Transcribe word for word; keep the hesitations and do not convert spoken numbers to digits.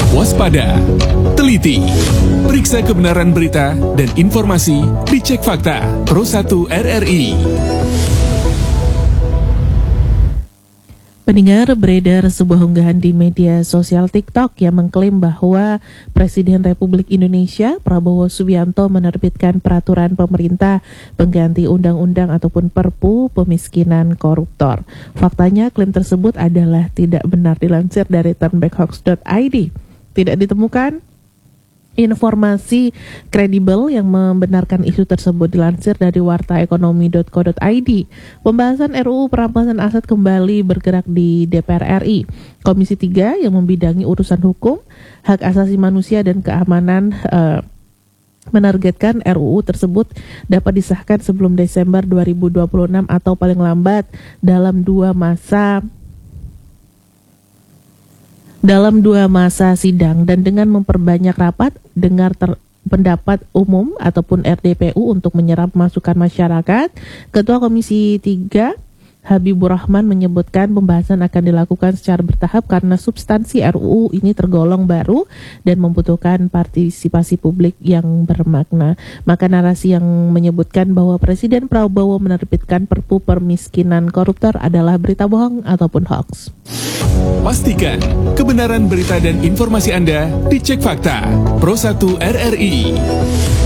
Waspada, teliti, periksa kebenaran berita dan informasi, dicek fakta. Pro satu R R I. Pendengar, beredar sebuah unggahan di media sosial TikTok yang mengklaim bahwa Presiden Republik Indonesia Prabowo Subianto menerbitkan peraturan pemerintah pengganti undang-undang ataupun Perpu pemiskinan koruptor. Faktanya, klaim tersebut adalah tidak benar, dilansir dari turnbackhoax dot I D. Tidak ditemukan informasi kredibel yang membenarkan isu tersebut, dilansir dari warta ekonomi dot co dot I D. Pembahasan R U U perampasan aset kembali bergerak di D P R R I. Komisi tiga yang membidangi urusan hukum, hak asasi manusia dan keamanan uh, menargetkan R U U tersebut dapat disahkan sebelum Desember dua ribu dua puluh enam atau paling lambat dalam dua masa dalam dua masa sidang, dan dengan memperbanyak rapat dengar ter- pendapat umum ataupun R D P U untuk menyerap masukan masyarakat. Ketua Komisi tiga Habibur Rahman menyebutkan pembahasan akan dilakukan secara bertahap karena substansi R U U ini tergolong baru dan membutuhkan partisipasi publik yang bermakna. Maka narasi yang menyebutkan bahwa Presiden Prabowo menerbitkan Perpu Permiskinan Koruptor adalah berita bohong ataupun hoax. Pastikan kebenaran berita dan informasi Anda dicek fakta. Pro satu R R I.